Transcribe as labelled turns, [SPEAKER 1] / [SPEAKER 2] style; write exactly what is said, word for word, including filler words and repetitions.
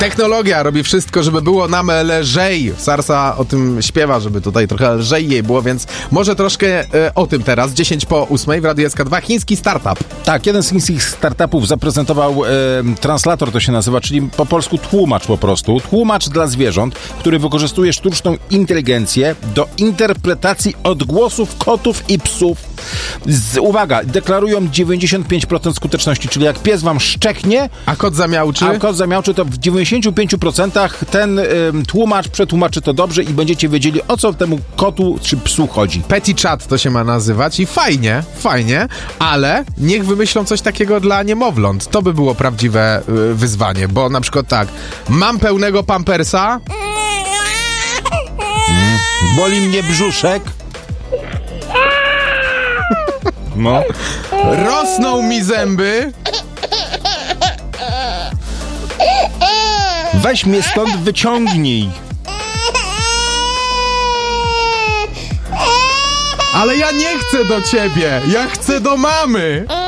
[SPEAKER 1] Technologia robi wszystko, żeby było nam lżej. Sarsa o tym śpiewa, żeby tutaj trochę lżej jej było, więc może troszkę e, o tym teraz. dziesięć po ósmej w Radiu S K dwa. Chiński startup.
[SPEAKER 2] Tak, jeden z chińskich startupów zaprezentował e, translator, to się nazywa, czyli po polsku tłumacz po prostu. Tłumacz dla zwierząt, który wykorzystuje sztuczną inteligencję do interpretacji odgłosów kotów i psów. Z, uwaga, deklarują dziewięćdziesiąt pięć procent skuteczności, czyli jak pies wam szczeknie,
[SPEAKER 1] A kot zamiałczy?
[SPEAKER 2] a kot zamiałczy, to w dziewięćdziesiąt pięć procent ten y, tłumacz przetłumaczy to dobrze i będziecie wiedzieli, o co temu kotu czy psu chodzi.
[SPEAKER 1] Petty Chat to się ma nazywać i fajnie, fajnie, ale niech wymyślą coś takiego dla niemowląt. To by było prawdziwe y, wyzwanie, bo na przykład tak, mam pełnego pampersa,
[SPEAKER 2] Mm. Boli mnie brzuszek. No.
[SPEAKER 1] rosną mi zęby,
[SPEAKER 2] Weź mnie stąd, wyciągnij.
[SPEAKER 1] ale ja nie chcę do ciebie, ja chcę do mamy.